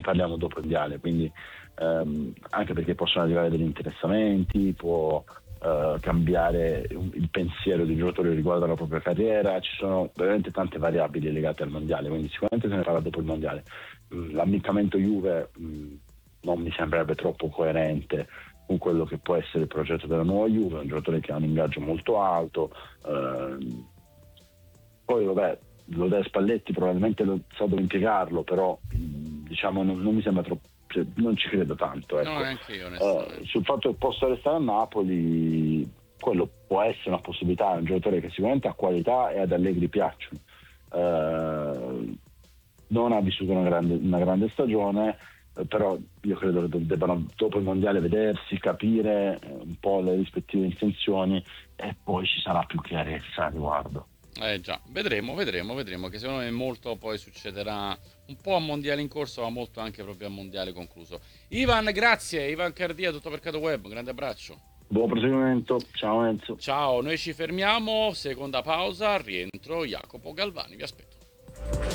parliamo dopo il mondiale, quindi anche perché possono arrivare degli interessamenti, può cambiare il pensiero dei giocatori riguardo alla propria carriera, ci sono veramente tante variabili legate al mondiale, quindi sicuramente se ne parla dopo il mondiale. L'ammiccamento Juve non mi sembrerebbe troppo coerente con quello che può essere il progetto della nuova Juve, un giocatore che ha un ingaggio molto alto, poi vabbè, lo dà Spalletti, probabilmente sa dove impiegarlo, però diciamo non mi sembra troppo, cioè, non ci credo tanto, ecco. No, neanche io onestamente. Sul fatto che possa restare a Napoli, quello può essere una possibilità, è un giocatore che sicuramente ha qualità e ad Allegri piacciono. Non ha vissuto una grande stagione, però io credo che debbano dopo il mondiale vedersi, capire un po' le rispettive intenzioni e poi ci sarà più chiarezza a riguardo. Già, vedremo, che secondo me molto poi succederà un po' a mondiale in corso, ma molto anche proprio a mondiale concluso. Ivan, grazie, Ivan Cardia, tutto per Cato Web, un grande abbraccio. Buon proseguimento, ciao Enzo. Ciao, noi ci fermiamo, seconda pausa, rientro Jacopo Galvani, vi aspetto.